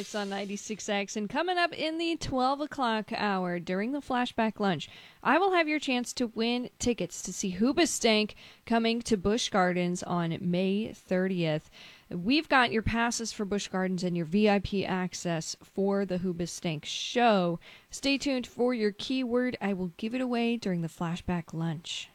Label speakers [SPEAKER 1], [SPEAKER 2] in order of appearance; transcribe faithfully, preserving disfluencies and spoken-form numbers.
[SPEAKER 1] Sports on ninety-six X. And coming up in the twelve o'clock hour during the flashback lunch, I will have your chance to win tickets to see Hoobastank coming to Busch Gardens on May thirtieth. We've got your passes for Busch Gardens and your V I P access for the Hoobastank show. Stay tuned for your keyword. I will give it away during the flashback lunch.